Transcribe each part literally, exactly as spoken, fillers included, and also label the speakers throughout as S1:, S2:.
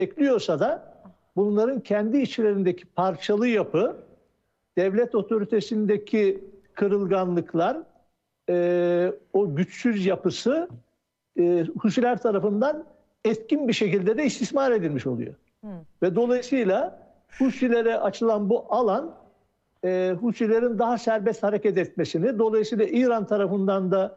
S1: bekliyorsa da bunların kendi içlerindeki parçalı yapı, devlet otoritesindeki kırılganlıklar, e, o güçsüz yapısı e, Husiler tarafından etkin bir şekilde de istismar edilmiş oluyor. Hı. Ve dolayısıyla Husilere açılan bu alan e, Husilerin daha serbest hareket etmesini, dolayısıyla İran tarafından da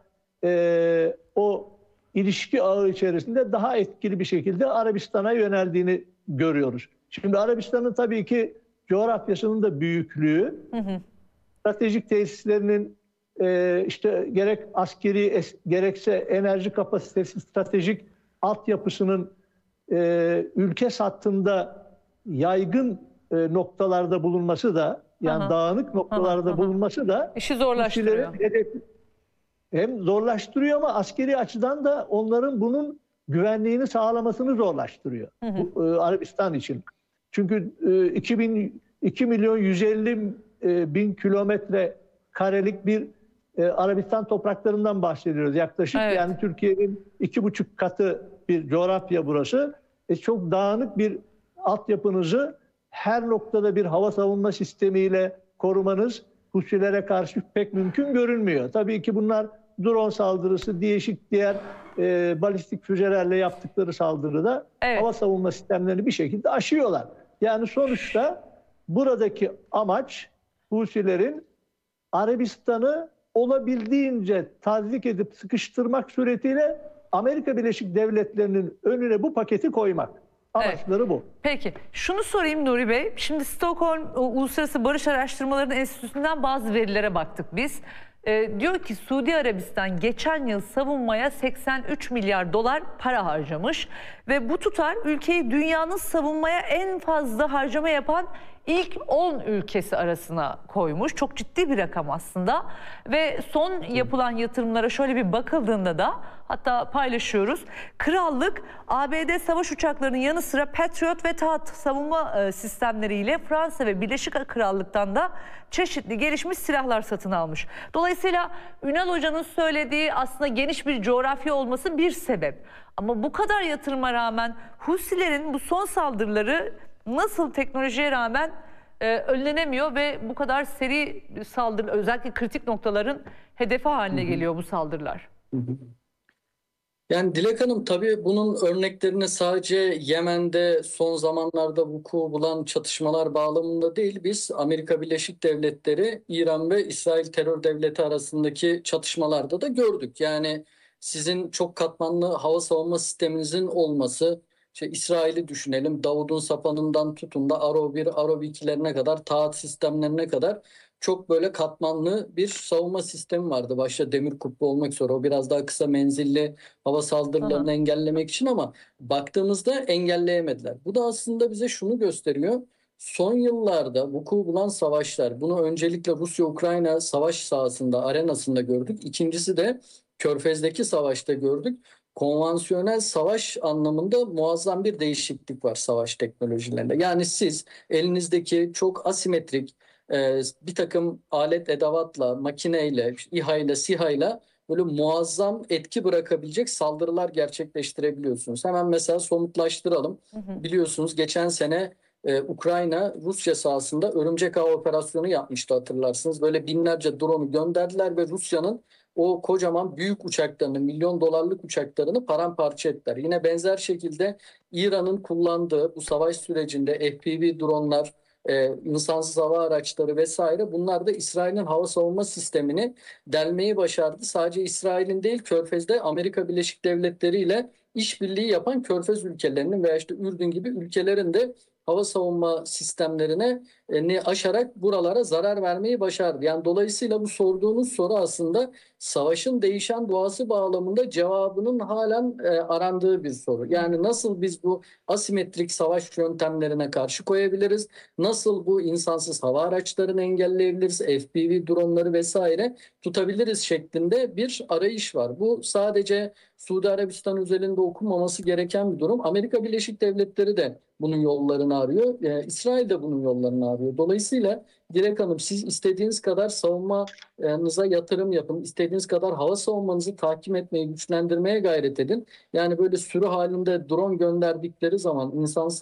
S1: e, o ilişki ağı içerisinde daha etkili bir şekilde Arabistan'a yöneldiğini görüyoruz. Şimdi Arabistan'ın tabii ki coğrafyasının da büyüklüğü, hı hı. stratejik tesislerinin e, işte gerek askeri es, gerekse enerji kapasitesi, stratejik altyapısının e, ülke hattında yaygın e, noktalarda bulunması da, yani aha. dağınık noktalarda aha, bulunması aha. da
S2: işi zorlaştırıyor.
S1: Hedef, hem zorlaştırıyor ama askeri açıdan da onların bunun güvenliğini sağlamasını zorlaştırıyor. Hı hı. Bu, e, Arabistan için. Çünkü e, iki milyon yüz elli e, bin kilometre karelik bir e, Arabistan topraklarından bahsediyoruz. Yaklaşık evet. yani Türkiye'nin iki buçuk katı bir coğrafya burası. E, çok dağınık bir altyapınızı her noktada bir hava savunma sistemiyle korumanız Husilere karşı pek mümkün görünmüyor. Tabii ki bunlar drone saldırısı, değişik diğer e, balistik füzelerle yaptıkları saldırıda evet. hava savunma sistemlerini bir şekilde aşıyorlar. Yani sonuçta buradaki amaç Husilerin Arabistan'ı olabildiğince tazik edip sıkıştırmak suretiyle Amerika Birleşik Devletleri'nin önüne bu paketi koymak. Amaçları evet. bu.
S2: Peki şunu sorayım Nuri Bey. Şimdi Stockholm Uluslararası Barış Araştırmaları Enstitüsü'nden bazı verilere baktık biz. Ee, diyor ki Suudi Arabistan geçen yıl savunmaya seksen üç milyar dolar para harcamış. Ve bu tutar ülkeyi dünyanın savunmaya en fazla harcama yapan ilk on ülkesi arasına koymuş. Çok ciddi bir rakam aslında. Ve son yapılan yatırımlara şöyle bir bakıldığında da hatta paylaşıyoruz. Krallık A B D savaş uçaklarının yanı sıra Patriot ve Taht savunma sistemleriyle Fransa ve Birleşik Krallık'tan da çeşitli gelişmiş silahlar satın almış. Dolayısıyla Ünal Hoca'nın söylediği aslında geniş bir coğrafya olması bir sebep. Ama bu kadar yatırıma rağmen Husilerin bu son saldırıları nasıl teknolojiye rağmen e, önlenemiyor ve bu kadar seri saldırı, özellikle kritik noktaların hedefi haline geliyor bu saldırılar?
S3: Yani Dilek Hanım, tabii bunun örneklerini sadece Yemen'de son zamanlarda vuku bulan çatışmalar bağlamında değil, biz Amerika Birleşik Devletleri, İran ve İsrail terör devleti arasındaki çatışmalarda da gördük. Yani sizin çok katmanlı hava savunma sisteminizin olması, İşte İsrail'i düşünelim, Davud'un sapanından tutun da Arov bir, Arov ikilerine kadar, taat sistemlerine kadar çok böyle katmanlı bir savunma sistemi vardı. Başta demir kubbe olmak üzere, o biraz daha kısa menzilli hava saldırılarını Aha. engellemek için, ama baktığımızda engelleyemediler. Bu da aslında bize şunu gösteriyor. Son yıllarda vuku bulan savaşlar, bunu öncelikle Rusya-Ukrayna savaş sahasında, arenasında gördük. İkincisi de Körfez'deki savaşta gördük. Konvansiyonel savaş anlamında muazzam bir değişiklik var savaş teknolojilerinde. Yani siz elinizdeki çok asimetrik e, bir takım alet edevatla, makineyle, İHA ile, SİHA ile böyle muazzam etki bırakabilecek saldırılar gerçekleştirebiliyorsunuz. Hemen mesela somutlaştıralım. Hı hı. Biliyorsunuz geçen sene e, Ukrayna Rusya sahasında Örümcek Ağı operasyonu yapmıştı, hatırlarsınız. Böyle binlerce drone'u gönderdiler ve Rusya'nın o kocaman büyük uçaklarını, milyon dolarlık uçaklarını paramparça ettiler. Yine benzer şekilde İran'ın kullandığı bu savaş sürecinde F P V dronlar, e, insansız hava araçları vesaire, bunlar da İsrail'in hava savunma sistemini delmeyi başardı. Sadece İsrail'in değil, Körfez'de Amerika Birleşik Devletleri ile işbirliği yapan Körfez ülkelerinin veya işte Ürdün gibi ülkelerin de hava savunma sistemlerine e, ne aşarak buralara zarar vermeyi başardı. Yani dolayısıyla bu sorduğunuz soru aslında savaşın değişen doğası bağlamında cevabının halen e, arandığı bir soru. Yani nasıl biz bu asimetrik savaş yöntemlerine karşı koyabiliriz? Nasıl bu insansız hava araçlarını engelleyebiliriz? F P V dronları vesaire tutabiliriz şeklinde bir arayış var. Bu sadece Suudi Arabistan özelinde okunmaması gereken bir durum. Amerika Birleşik Devletleri de bunun yollarını arıyor. Ee, İsrail de bunun yollarını arıyor. Dolayısıyla Dilek Hanım, siz istediğiniz kadar savunmanıza yatırım yapın. İstediğiniz kadar hava savunmanızı takip etmeye, güçlendirmeye gayret edin. Yani böyle sürü halinde drone gönderdikleri zaman insan